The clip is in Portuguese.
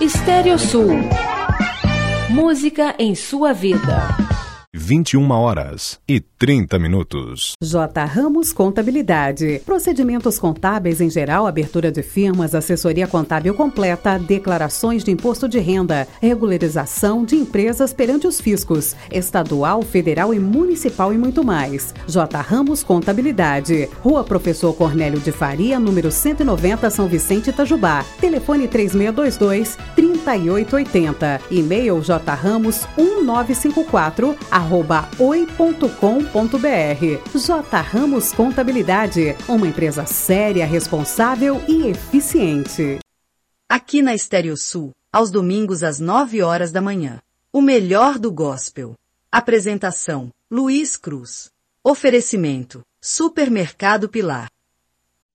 Estéreo Sul. Música em sua vida. 21h30. J. Ramos Contabilidade. Procedimentos contábeis em geral, abertura de firmas, assessoria contábil completa, declarações de imposto de renda, regularização de empresas perante os fiscos, estadual, federal e municipal e muito mais. J. Ramos Contabilidade. Rua Professor Cornélio de Faria, número 190, São Vicente, Itajubá. Telefone 3622-3880. E-mail jramos1954@oi.com.br. J. Ramos Contabilidade, uma empresa séria, responsável e eficiente. Aqui na Estéreo Sul, aos domingos às 9h da manhã. O melhor do gospel. Apresentação: Luiz Cruz. Oferecimento: Supermercado Pilar.